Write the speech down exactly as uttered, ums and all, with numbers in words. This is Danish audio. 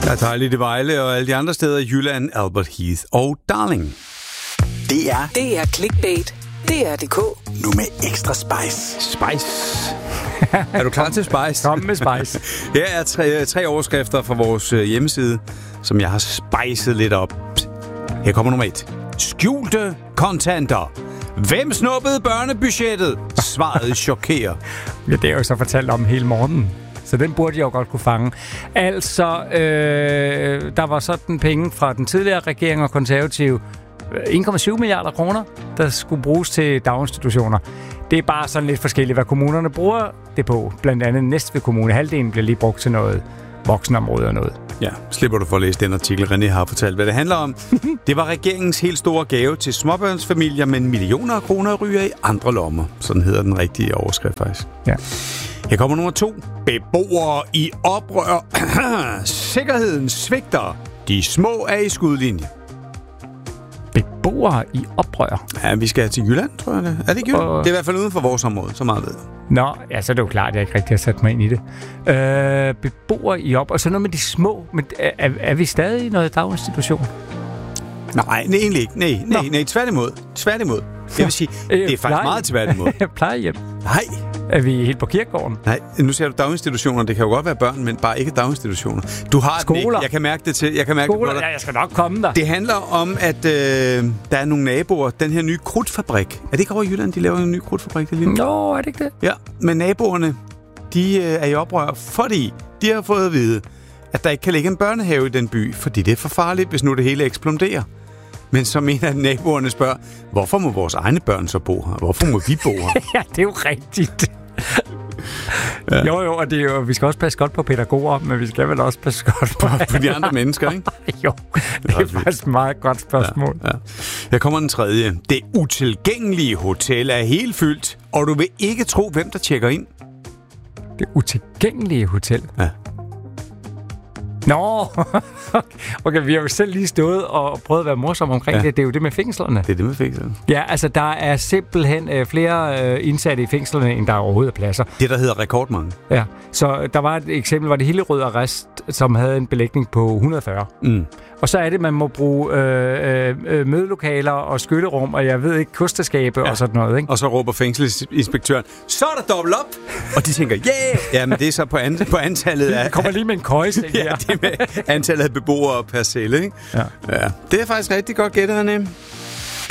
Der er dejligt i Vejle og alle de andre steder i Jylland, Albert Heath og Darling. Det er... Det er clickbait. Det er D K. Nu med ekstra spice. Spice. Er du klar til Spice? Kom med Spice. Her er tre, tre overskrifter fra vores hjemmeside, som jeg har spicet lidt op. Her kommer nummer et. Skjulte kontanter. Hvem snuppede børnebudgettet? Svaret chokerer. Ja, det er jo så fortalt om hele morgenen. Så den burde jeg jo godt kunne fange. Altså, øh, der var sådan penge fra den tidligere regering og konservative. en komma syv milliarder kroner, der skulle bruges til daginstitutioner. Det er bare sådan lidt forskelligt, hvad kommunerne bruger det på. Blandt andet Næstved Kommune. Halvdelen bliver lige brugt til noget voksenområde og noget. Ja, slipper du for at læse den artikel, René har fortalt, hvad det handler om. Det var regeringens helt store gave til småbørnsfamilier, men millioner af kroner ryger i andre lommer. Sådan hedder den rigtige overskrift faktisk. Ja. Her kommer nummer to. Beboere i oprør. Sikkerheden svigter. De små er i skudlinje. Beboere i oprør. Ja, vi skal til Jylland, tror jeg det. Er det ikke Jylland? Og... Det er i hvert fald uden for vores område, så meget ved jeg. Nå, ja, så er det jo klart, at jeg ikke rigtig har sat mig ind i det. Øh, beboere i oprør. Og så noget med de små. Men er, er vi stadig i noget daginstitution? Nej, nej, egentlig ikke. Nej, nej, nej, tværtimod. Tværtimod. Jeg vil sige, det er faktisk Pleje... meget tværtimod. Plejehjem. Nej. Er vi helt på kirkegården? Nej, nu ser du daginstitutioner. Det kan jo godt være børn, men bare ikke daginstitutioner. Du har Skoler. Den ikke. Jeg kan mærke det til. Jeg kan mærke Skoler. det på dig. Ja, jeg skal nok komme der. Det handler om, at øh, der er nogle naboer. Den her nye krudtfabrik. Er det ikke over i Jylland, de laver en ny krudtfabrik? Det lige? Nå, er det ikke det? Ja, men naboerne, de øh, er i oprør, fordi de har fået at vide, at der ikke kan ligge en børnehave i den by, fordi det er for farligt, hvis nu det hele eksploderer. Men så en af naboerne spørger, hvorfor må vores egne børn så bo her? Hvorfor må vi bo her? Ja, det er jo rigtigt. Ja. Jo, jo, og det er jo, vi skal også passe godt på pædagoger, men vi skal vel også passe godt på, på de andre mennesker, ikke? Jo, det er faktisk et meget godt spørgsmål. Ja, ja. Her kommer den tredje. Det utilgængelige hotel er helt fyldt, og du vil ikke tro, hvem der tjekker ind. Det utilgængelige hotel? Ja. Nå, okay, vi har jo selv lige stået og prøvet at være morsomme omkring ja. det. Det er jo det med fængslerne. Det er det med fængslerne. Ja, altså der er simpelthen øh, flere øh, indsatte i fængslerne, end der overhovedet er pladser. Det, der hedder rekordmange. Ja, så der var et eksempel, var det Hillerød Arrest, som havde en belægning på et hundrede og fyrre. Mm. Og så er det, man må bruge øh, øh, mødelokaler og skytterum, og jeg ved ikke, kosteskabe ja. og sådan noget, ikke? Og så råber fængselsinspektøren, så er der dobbelt op! Og de tænker, yeah! Ja, men det er så på, an- på antallet af... Det kommer lige med en køjeseng her. Ja, det er med antallet af beboere per celle, ikke? Ja. Ja. Det er faktisk rigtig godt gættet, René.